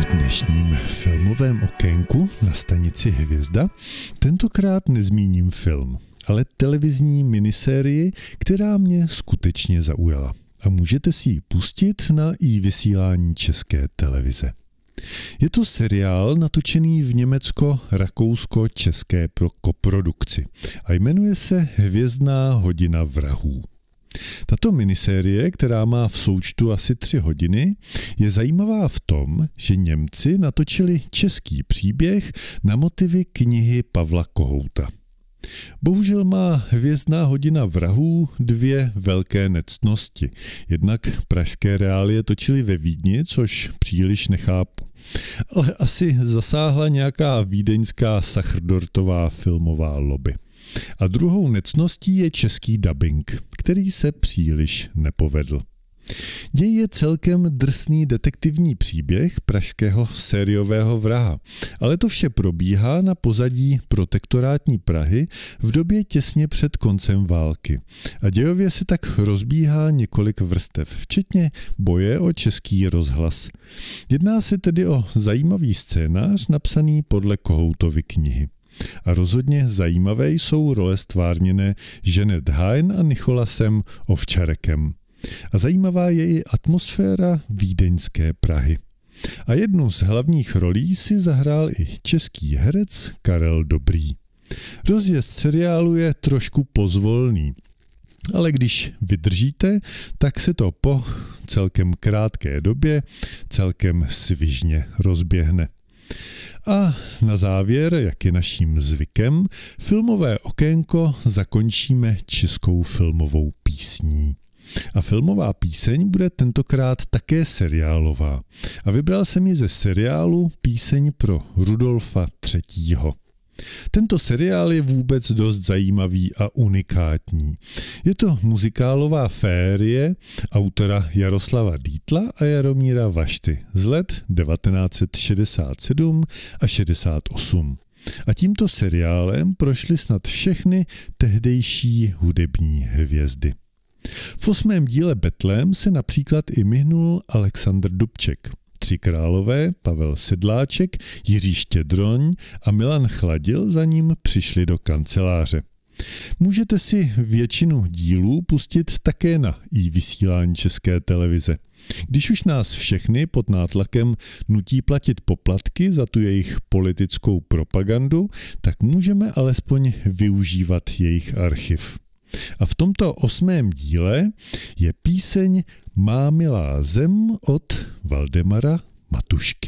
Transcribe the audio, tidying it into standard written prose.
dnešním filmovém okénku na stanici Hvězda tentokrát nezmíním film, ale televizní minisérii, která mě skutečně zaujala. A můžete si ji pustit na iVysílání České televize. Je to seriál natočený v německo-rakousko-české koprodukci a jmenuje se Hvězdná hodina vrahů. Tato minisérie, která má v součtu asi 3 hodiny, je zajímavá v tom, že Němci natočili český příběh na motivy knihy Pavla Kohouta. Bohužel má Hvězdná hodina vrahů 2 velké nectnosti. Jednak pražské reálie točili ve Vídni, což příliš nechápu. Ale asi zasáhla nějaká vídeňská Sachrdortová filmová lobby. A druhou nectností je český dabing, který se příliš nepovedl. Děj je celkem drsný detektivní příběh pražského sériového vraha, ale to vše probíhá na pozadí protektorátní Prahy v době těsně před koncem války. A dějově se tak rozbíhá několik vrstev, včetně boje o český rozhlas. Jedná se tedy o zajímavý scénář napsaný podle Kohoutovy knihy. A rozhodně zajímavé jsou role stvárněné Jeanette Hein a Nicholasem Ovčarekem. A zajímavá je i atmosféra vídeňské Prahy. A jednu z hlavních rolí si zahrál i český herec Karel Dobrý. Rozjezd seriálu je trošku pozvolný, ale když vydržíte, tak se to po celkem krátké době celkem svižně rozběhne. A na závěr, jak je naším zvykem, filmové okénko zakončíme českou filmovou písní. A filmová píseň bude tentokrát také seriálová. A vybral jsem ji ze seriálu Píseň pro Rudolfa III. Tento seriál je vůbec dost zajímavý a unikátní. Je to muzikálová férie autora Jaroslava Dietla a Jaromíra Vašty z let 1967 a 68. A tímto seriálem prošly snad všechny tehdejší hudební hvězdy. V 8. díle Betlém se například i myhnul Alexandr Dubček. 3 králové, Pavel Sedláček, Jiří Štědroň a Milan Chladil za ním přišli do kanceláře. Můžete si většinu dílů pustit také na iVysílání České televize. Když už nás všechny pod nátlakem nutí platit poplatky za tu jejich politickou propagandu, tak můžeme alespoň využívat jejich archiv. A v tomto 8. díle je píseň Má milá zem od Valdemara Matušky.